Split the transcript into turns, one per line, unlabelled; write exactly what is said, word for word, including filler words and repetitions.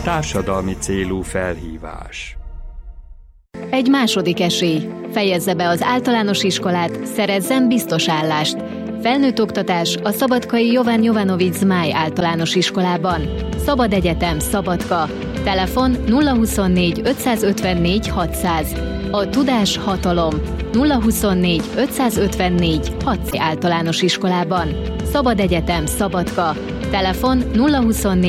társadalmi célú felhívás.
Egy második esély. Fejezze be az általános iskolát, szerezzen biztos állást. Felnőtt oktatás a Szabadkai Jovan Jovanovics Zmáj általános iskolában. Szabad Egyetem, Szabadka. Telefon nulla huszonnégy ötszázötvennégy hatszáz. A tudás hatalom. nulla huszonnégy ötszázötvennégy hatszáz általános iskolában. Szabad Egyetem, Szabadka. Telefon nulla huszonnégy